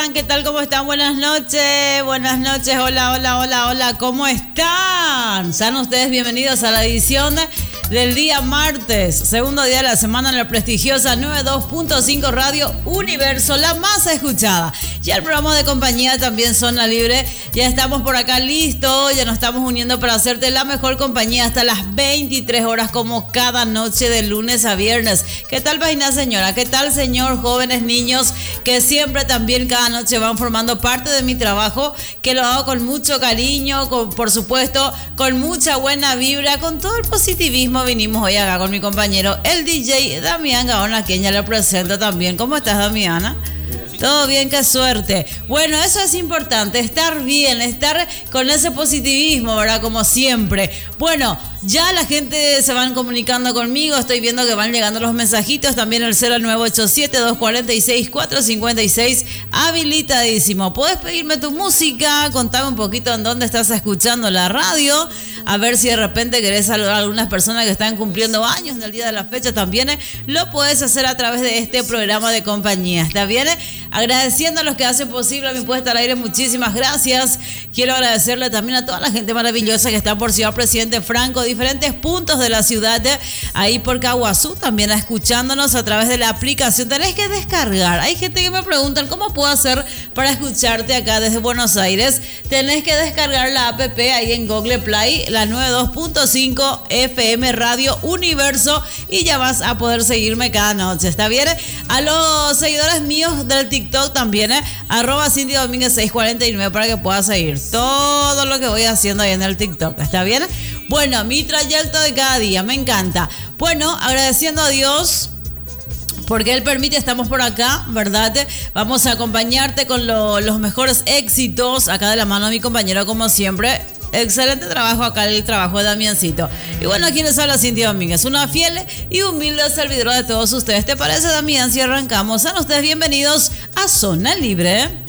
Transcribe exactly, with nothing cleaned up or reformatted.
están? ¿Qué tal? ¿Cómo están? Buenas noches, buenas noches, hola, hola, hola, hola, ¿cómo están? Sean ustedes bienvenidos a la edición del día martes, segundo día de la semana en la prestigiosa noventa y dos punto cinco Radio Universo, la más escuchada. Ya el programa de compañía también Zona Libre, ya estamos por acá listos, ya nos estamos uniendo para hacerte la mejor compañía hasta las veintitrés horas como cada noche de lunes a viernes. ¿Qué tal, vaina señora? ¿Qué tal, señor? Jóvenes, niños, que siempre también cada noche van formando parte de mi trabajo, que lo hago con mucho cariño, con, por supuesto, con mucha buena vibra, con todo el positivismo. Vinimos hoy acá con mi compañero, el D J Damián Gaona, a quien ya le presento también. ¿Cómo estás, Damiana? Todo bien, qué suerte. Bueno, eso es importante, estar bien, estar con ese positivismo, ¿verdad? Como siempre. Bueno, ya la gente se van comunicando conmigo, estoy viendo que van llegando los mensajitos, también el cero nueve ocho siete, dos cuatro seis, cuatro cinco seis, habilitadísimo. Puedes pedirme tu música, contame un poquito en dónde estás escuchando la radio, a ver si de repente querés saludar a algunas personas que están cumpliendo años en el día de la fecha, también lo puedes hacer a través de este programa de compañía, ¿está bien? Agradeciendo a los que hacen posible mi puesta al aire, muchísimas gracias. Quiero agradecerle también a toda la gente maravillosa que está por Ciudad Presidente Franco, diferentes puntos de la ciudad, ahí por Caguazú, también escuchándonos a través de la aplicación. Tenés que descargar. Hay gente que me preguntan cómo puedo hacer para escucharte acá desde Buenos Aires. Tenés que descargar la app ahí en Google Play, la noventa y dos punto cinco F M Radio Universo, y ya vas a poder seguirme cada noche, ¿está bien? A los seguidores míos del TikTok también, ¿eh? Arroba Cindy Domínguez seiscientos cuarenta y nueve para que puedas seguir todo lo que voy haciendo ahí en el TikTok, ¿está bien? Bueno, mi trayecto de cada día, me encanta. Bueno, agradeciendo a Dios porque Él permite, estamos por acá, ¿verdad? Vamos a acompañarte con lo, los mejores éxitos acá de la mano de mi compañero, como siempre. Excelente trabajo acá, el trabajo de Damiancito. Y bueno, aquí les habla Cindy Domínguez, una fiel y humilde servidora de todos ustedes. ¿Te parece, Damián, si arrancamos? Sean ustedes bienvenidos a Zona Libre.